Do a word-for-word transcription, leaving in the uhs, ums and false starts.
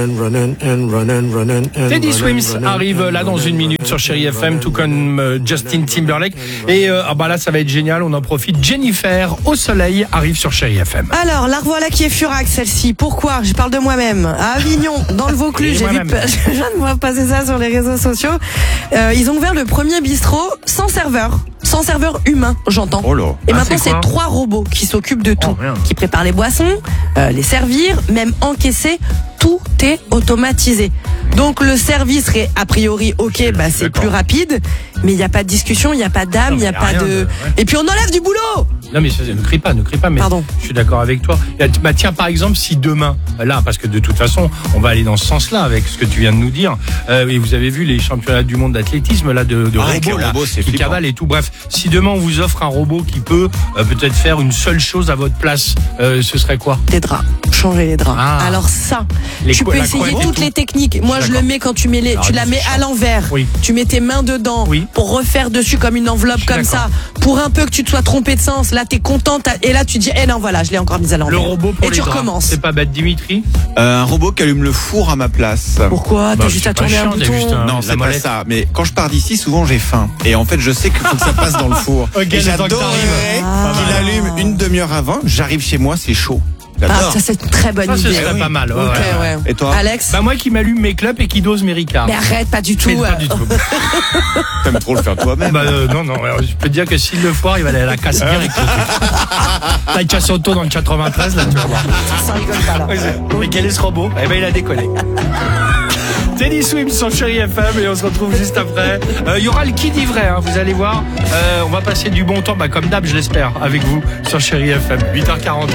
Teddy Swims arrive là dans une minute sur Chérie F M, tout comme euh, Justin Timberlake. Et euh, ah bah là, ça va être génial, on en profite. Jennifer au soleil arrive sur Chérie F M. Alors, la revoilà qui est furax, celle-ci. Pourquoi ? Je parle de moi-même. À Avignon, dans le Vaucluse, j'ai vu, je viens de voir passer ça sur les réseaux sociaux. Euh, ils ont ouvert le premier bistrot sans serveur. Sans serveur humain, j'entends. Oh là. Et Ah, maintenant, c'est c'est trois robots qui s'occupent de tout. Oh, merde. Qui préparent les boissons, euh, les servir, même encaisser. Tout est automatisé. Donc le service serait a priori ok, bah c'est D'accord. plus rapide, mais il n'y a pas de discussion, il n'y a pas d'âme, Non, il n'y a mais pas rien de... de- ouais. Et puis on enlève du boulot. Non mais ça, ne crie pas, ne crie pas, mais Pardon. je suis d'accord avec toi. Bah tiens, par exemple, si demain, là, parce que de toute façon, on va aller dans ce sens-là avec ce que tu viens de nous dire, euh, et vous avez vu les championnats du monde d'athlétisme, là, de, de Ah, avec robots, les là, robots, c'est qui flippant. cavalent et tout. Bref, si demain on vous offre un robot qui peut euh, peut-être faire une seule chose à votre place, euh, ce serait quoi ? Des draps, changer les draps. Ah. Alors ça, Les tu co- peux la essayer couette et toutes tout. les techniques. Moi, je D'accord. le mets quand tu mets les, Alors, tu la c'est mets à l'envers. Oui. Tu mets tes mains dedans Oui. pour refaire dessus comme une enveloppe suis comme ça. Pour un peu que tu te sois trompé de sens, là t'es content t'as- et là tu dis eh non voilà, je l'ai encore mis à l'envers. Le robot pour et les tu draps. recommences. C'est pas bête, Dimitri ? Euh, un robot qui allume le four à ma place. Pourquoi Bah, T'as juste c'est à pas tourner un chiant, t'as bouton. juste un- Non, la c'est pas molette. ça. Mais quand je pars d'ici, souvent j'ai faim. Et en fait, je sais qu'il faut que ça passe dans le four. Ok, Et le temps que j'adorerais t'arrives. Ah. qu'il allume une demi-heure avant. J'arrive chez moi, c'est chaud. Ah, J'adore. ça c'est une très bonne Ça, ce idée. serait oui. pas mal. ouais, Ok, ouais, ouais. ouais. Et toi Alex Bah moi qui m'allume mes clopes et qui dose mes ricards. Mais arrête, pas du tout. Mais pas euh. du tout. T'aimes trop le faire toi-même. Bah euh, non, non, alors, je peux te dire que s'il le foire, il va aller à la casse direct. Là, il casse auto dans le quatre-vingt-treize, là, tu vas voir. Ça rigole pas là. Ouais, c'est- Mais quel est ce robot ? Eh ben, il a décollé. Teddy Swims sur Chérie F M et on se retrouve juste après. Euh, Il y aura le qui dit vrai, hein, vous allez voir. Euh, on va passer du bon temps, bah, comme d'hab, je l'espère, avec vous sur Chérie F M. huit heures quarante.